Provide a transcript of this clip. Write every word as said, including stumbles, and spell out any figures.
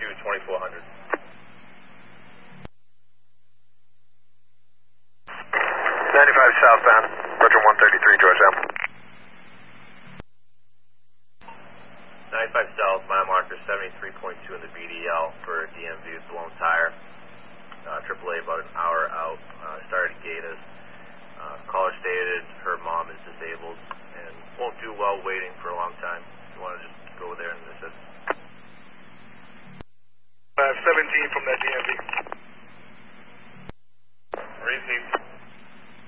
two, twenty-four hundred. ninety-five southbound, Roger one thirty-three, George M. ninety-five south, mile marker seventy-three point two in the B D L for D M V, blown tire.